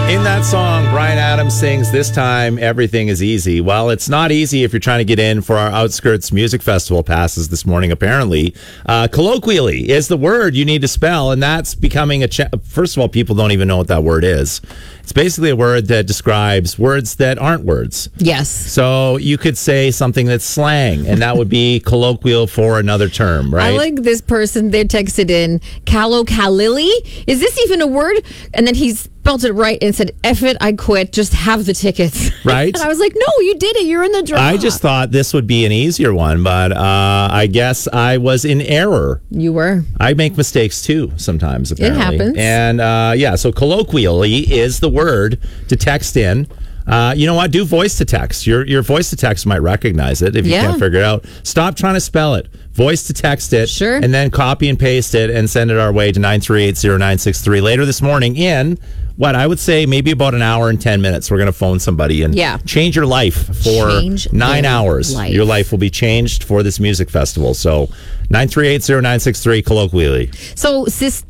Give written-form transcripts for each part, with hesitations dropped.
In that song, Bryan Adams sings, "This time everything is easy." Well, it's not easy if you're trying to get in for our Outskirts Music Festival passes this morning, apparently. Colloquially is the word you need to spell, and that's becoming first of all, people don't even know what that word is. It's basically a word that describes words that aren't words. Yes. So you could say something that's slang, and that would be colloquial for another term, right? I like this person. They texted in, Kalili. Is this even a word? And then he spelled it right and said, "F it, I quit. Just have the tickets." Right? And I was like, no, you did it. You're in the draw. I just thought this would be an easier one, but I guess I was in error. You were. I make mistakes too sometimes, apparently. It happens. And so colloquially is the word to text in. You know what? Do voice to text. Your voice to text might recognize it if you can't figure it out. Stop trying to spell it. Voice to text it. Sure. And then copy and paste it and send it our way to 9380963. Later this morning in, what I would say, maybe about an hour and 10 minutes, we're going to phone somebody and change your life for 9 hours. Your life will be changed for this music festival. So 9380963 colloquially. So,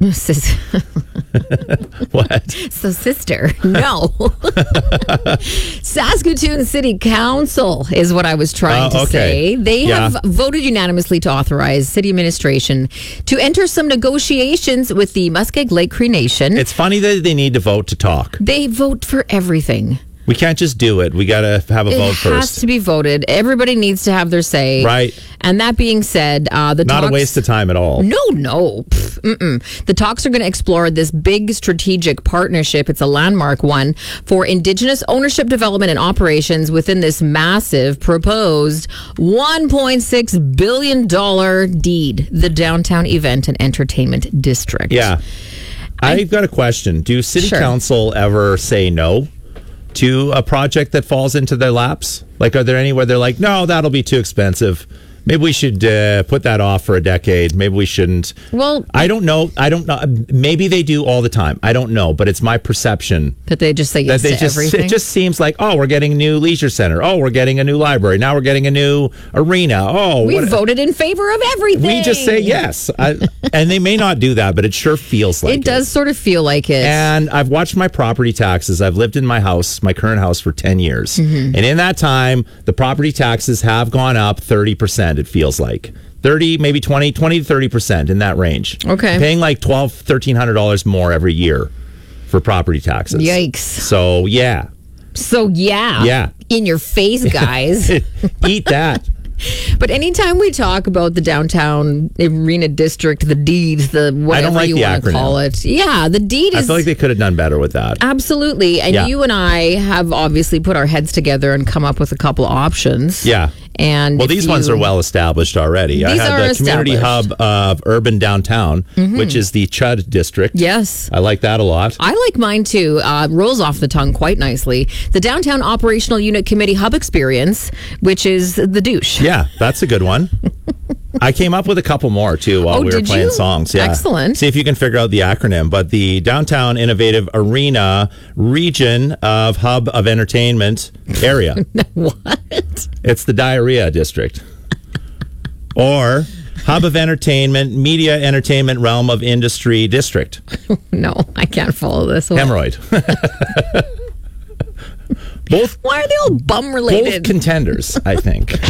What? So, sister, no. Saskatoon City Council is what I was trying to say. They have voted unanimously to authorize city administration to enter some negotiations with the Muskeg Lake Cree Nation. It's funny that they need to vote to talk. They vote for everything. We can't just do it. We got to have a vote first. It has to be voted. Everybody needs to have their say. Right. And that being said, not a waste of time at all. No. The talks are going to explore this big strategic partnership. It's a landmark one for Indigenous ownership, development, and operations within this massive proposed $1.6 billion deed, the Downtown Event and Entertainment District. Yeah. I've got a question. Do city council ever say no to a project that falls into their laps? Like, are there anywhere they're like, no, that'll be too expensive? Maybe we should put that off for a decade. Maybe we shouldn't. Well, I don't know. Maybe they do all the time. I don't know, but it's my perception that they just say yes to everything. It just seems like, oh, we're getting a new leisure center. Oh, we're getting a new library. Now we're getting a new arena. Oh, we voted in favor of everything. We just say yes. And they may not do that, but it sure feels like it. It does sort of feel like it. And I've watched my property taxes. I've lived in my current house for 10 years. Mm-hmm. And in that time, the property taxes have gone up 30%. It feels like 30, maybe 20 to 30% in that range. Okay. I'm paying like $1,300 more every year for property taxes. Yikes. So yeah. Yeah. In your face, guys. Eat that. But anytime we talk about the Downtown Arena District, the deed, the whatever you want to call it. Yeah, the deed is... I feel like they could have done better with that. Absolutely. And you and I have obviously put our heads together and come up with a couple options. Yeah. And these ones are well established already. I had the Community Hub of Urban Downtown, which is the Chud District. Yes. I like that a lot. I like mine too. Rolls off the tongue quite nicely. The Downtown Operational Unit Committee Hub Experience, which is the douche. Yeah, that's a good one. I came up with a couple more, too, while we were playing songs. Yeah. Excellent. See if you can figure out the acronym. But the Downtown Innovative Arena Region of Hub of Entertainment Area. What? It's the Diarrhea District. Or Hub of Entertainment, Media Entertainment Realm of Industry District. No, I can't follow this one. Hemorrhoid. Both. Why are they all bum related? Both contenders, I think.